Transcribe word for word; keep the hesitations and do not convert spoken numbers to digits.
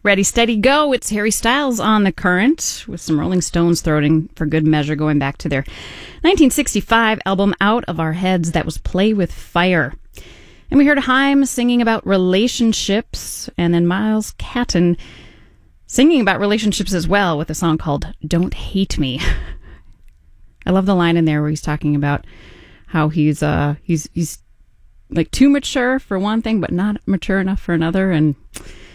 Ready, steady, go. It's Harry Styles on The Current with some Rolling Stones throwing for good measure going back to their nineteen sixty-five album Out of Our Heads. That was Play with Fire. And we heard Haim singing about relationships, and then Miles Catton singing about relationships as well with a song called Don't Hate Me. I love the line in there where he's talking about how he's uh he's he's like too mature for one thing but not mature enough for another, and